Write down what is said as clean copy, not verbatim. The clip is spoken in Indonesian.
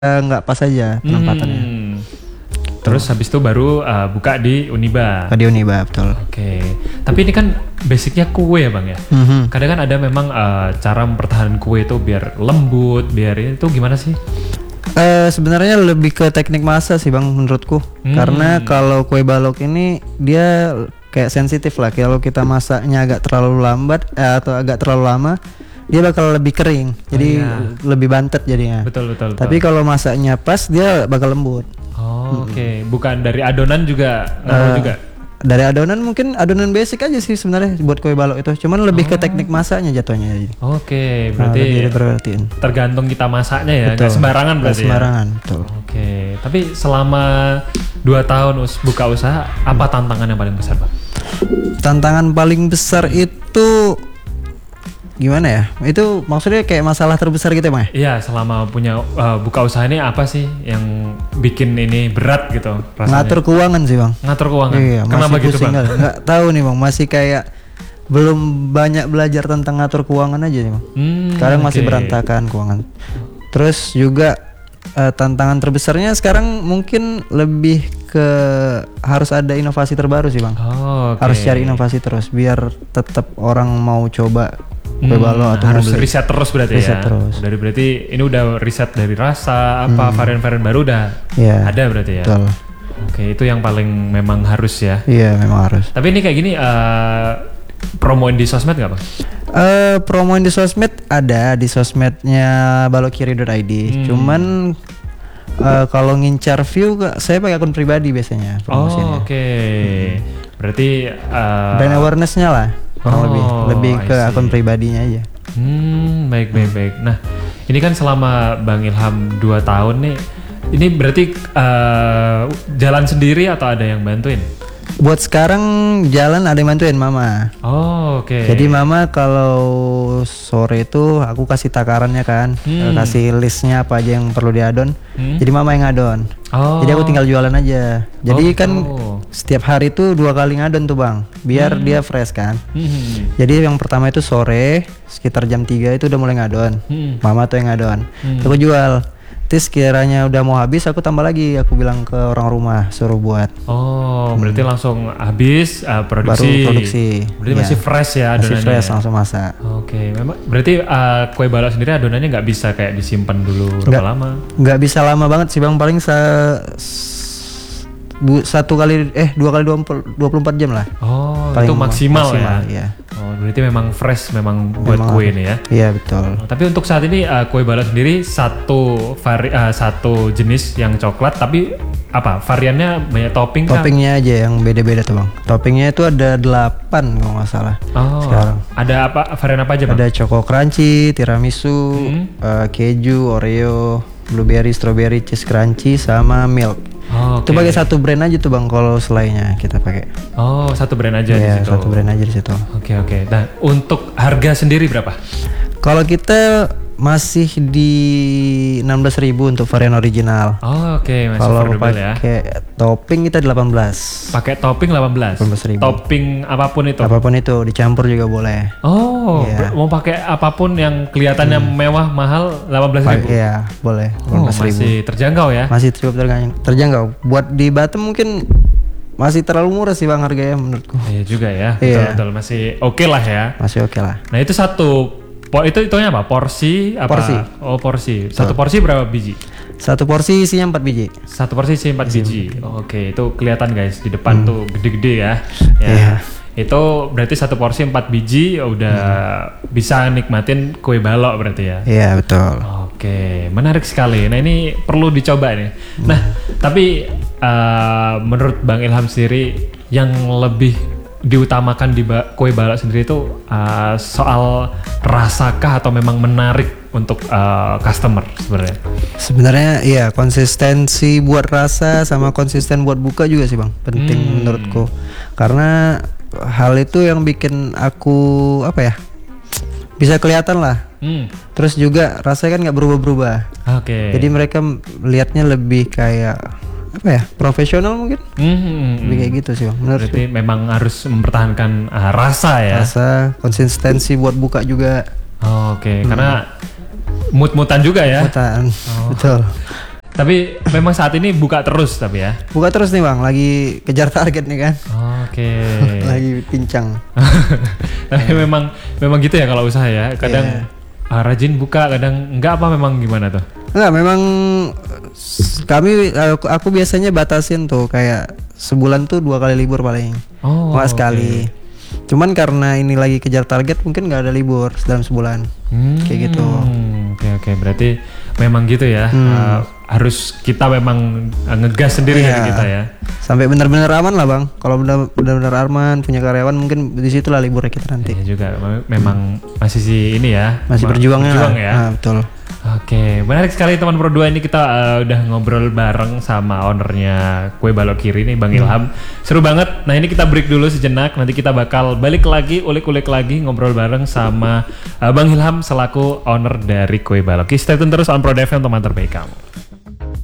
nggak pas aja penempatannya. Terus habis itu baru buka di Uniba. Di Uniba, betul. Oke. Tapi ini kan basicnya kue ya Bang ya. Kadang kan ada memang cara mempertahankan kue itu biar lembut, biar itu gimana sih? Sebenarnya lebih ke teknik masak sih Bang menurutku. Karena kalau kue balok ini dia kayak sensitif lah. Kalau kita masaknya agak terlalu lambat atau agak terlalu lama, dia bakal lebih kering. Jadi lebih bantet jadinya. Betul. Tapi kalau masaknya pas, dia bakal lembut. Oke. Bukan dari adonan juga juga. Dari adonan mungkin adonan basic aja sih sebenarnya buat kue balok itu. Cuman lebih ke teknik masaknya jatuhnya. Oke, berarti tergantung kita masaknya ya. Nggak sembarangan berarti. Nggak sembarangan, betul. Oke. Tapi selama 2 tahun buka usaha, apa tantangan yang paling besar, Pak? Tantangan paling besar itu gimana ya? Itu maksudnya kayak masalah terbesar gitu ya, Bang? Iya, selama punya buka usaha ini apa sih yang bikin ini berat gitu rasanya? Ngatur keuangan sih, Bang. Ngatur keuangan? Iya, kenapa gitu, Bang? Nggak tahu nih, Bang. Masih kayak belum banyak belajar tentang ngatur keuangan aja nih, Bang. Sekarang masih berantakan keuangan. Terus juga tantangan terbesarnya sekarang mungkin lebih ke harus ada inovasi terbaru sih, Bang. Harus cari inovasi terus biar tetap orang mau coba kue balok atau harus riset terus berarti riset ya. Terus. Dari berarti ini udah riset dari rasa apa varian-varian baru udah ada berarti ya. Betul. Oke, itu yang paling memang harus ya. Iya, memang harus. Tapi ini kayak gini promoin di sosmed nggak, Bang? Promoin di sosmed ada di sosmednya balokiri.id. Cuman kalau ngincar view saya pakai akun pribadi biasanya promosinya. Oke. Berarti brand awareness-nya lah. Lebih ke akun pribadinya aja. Baik. Nah, ini kan selama Bang Ilham 2 tahun nih, ini berarti jalan sendiri atau ada yang bantuin? Buat sekarang jalan ada yang bantuin Mama. Oke. Jadi Mama kalau sore itu aku kasih takarannya kan, kasih listnya apa aja yang perlu diadon. Jadi Mama yang ngadon. Jadi aku tinggal jualan aja. Jadi kan setiap hari itu 2 kali ngadon tuh Bang, biar dia fresh kan. Jadi yang pertama itu sore sekitar jam 3 itu udah mulai ngadon. Mama tuh yang ngadon. Aku jual. Terus kiranya udah mau habis aku tambah lagi, aku bilang ke orang rumah suruh buat. Berarti langsung habis produksi. Baru produksi. Berarti masih fresh ya adonannya. Masih fresh langsung masak. Oke, memang berarti kue balok sendiri adonannya nggak bisa kayak disimpan dulu berapa lama? Nggak bisa lama banget sih Bang, paling 2 kali 24 jam lah. Paling itu maksimal ya. Iya. Berarti memang fresh memang buat kue ini ya. Iya, betul. Tapi untuk saat ini kue balok sendiri satu jenis yang coklat, tapi apa variannya banyak topping? Toppingnya aja yang beda-beda tuh Bang. Toppingnya itu ada 8 kalau nggak salah. Sekarang. Ada apa varian apa aja Bang? Ada choco crunchy, tiramisu, keju, oreo, blueberry, strawberry, cheese crunchy, sama milk. Itu pakai satu brand aja tuh Bang, kalau selainnya kita pakai. Satu brand aja di situ. Satu brand aja di situ. Oke. Nah, untuk harga sendiri berapa? Kalau kita masih di 16.000 untuk varian original. Masih kalau ya. Pakai topping kita 18. Pakai topping 18. Topping apapun itu. Apapun itu dicampur juga boleh. Mau pakai apapun yang kelihatannya mewah mahal 18.000. Iya, boleh. 18.000. Masih terjangkau ya? Masih cukup terjangkau. Buat di Batam mungkin masih terlalu murah sih Bang harganya menurutku. Iya juga ya. Iya. Betul. Masih oke lah ya. Masih oke lah. Nah, itu itunya apa? Porsi apa? Porsi. Porsi. Satu porsi berapa biji? Satu porsi isinya 4 biji. Satu porsi isinya 4 biji. Oke, itu kelihatan guys di depan tuh gede-gede ya. Itu berarti satu porsi 4 biji udah bisa nikmatin kue balok berarti ya. Iya, betul. Oke, menarik sekali. Nah, ini perlu dicoba nih. Nah, tapi menurut Bang Ilham sendiri yang lebih diutamakan di kue balok sendiri itu soal rasakah atau memang menarik untuk customer sebenarnya? Sebenarnya iya, konsistensi buat rasa sama konsisten buat buka juga sih Bang, penting menurutku. Karena hal itu yang bikin aku bisa kelihatan lah. Terus juga rasanya kan nggak berubah-berubah. Jadi mereka lihatnya lebih kayak profesional mungkin. Lebih kayak gitu sih Bang. Berarti memang harus mempertahankan rasa ya. Rasa, konsistensi buat buka juga. Karena mut-mutan juga ya. Betul. Tapi memang saat ini buka terus tapi ya. Buka terus nih Bang, lagi kejar target nih kan. Oke. Lagi pincang. Tapi memang gitu ya kalau usaha ya. Kadang rajin buka, kadang enggak apa memang gimana tuh? Enggak, memang aku biasanya batasin tuh kayak sebulan tuh 2 kali libur paling. Nggak sekali. Cuman karena ini lagi kejar target mungkin nggak ada libur dalam sebulan. Kayak gitu. Oke. Berarti memang gitu ya. Harus kita memang ngegas sendiri dari kita ya. Sampai benar-benar aman lah Bang. Kalau benar-benar aman punya karyawan mungkin di situ lah liburnya kita nanti. Iya juga. Memang masih ini ya. Masih berjuang ya. Betul. Oke, menarik sekali teman Pro 2 ini kita udah ngobrol bareng sama ownernya Kue Balok Kiri nih Bang Ilham. Seru banget. Nah ini kita break dulu sejenak. Nanti kita bakal balik lagi, ulik-ulik lagi ngobrol bareng sama Bang Ilham selaku owner dari Kue Balok. Stay tune terus on Pro FM teman terbaik kamu.